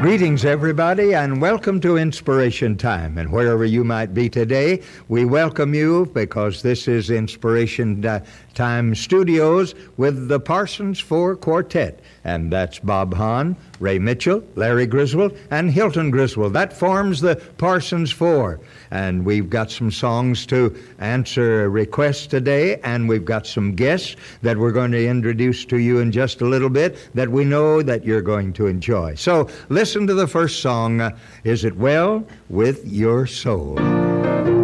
Greetings, everybody, and welcome to Inspiration Time. And wherever you might be today, we welcome you because this is Inspiration Time Studios with the Parsons 4 Quartet. And that's Bob Hahn, Ray Mitchell, Larry Griswold, and Hilton Griswold. That forms the Parsons 4. And we've got some songs to answer requests today, and we've got some guests that we're going to introduce to you in just a little bit that we know that you're going to enjoy. So listen to the first song, Is It Well With Your Soul?